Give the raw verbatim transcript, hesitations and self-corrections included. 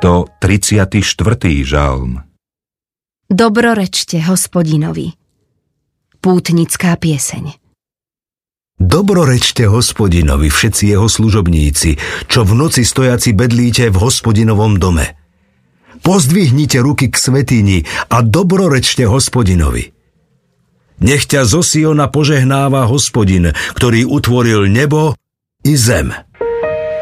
tristotridsiaty štvrtý žalm. Dobrorečte Hospodinovi. Pútnická pieseň. Dobrorečte Hospodinovi, všetci jeho služobníci, čo v noci stojaci bedlíte v Hospodinovom dome. Pozdvihnite ruky k svätyni a dobrorečte Hospodinovi. Nech ťa zo Siona požehnáva Hospodin, ktorý utvoril nebo i zem.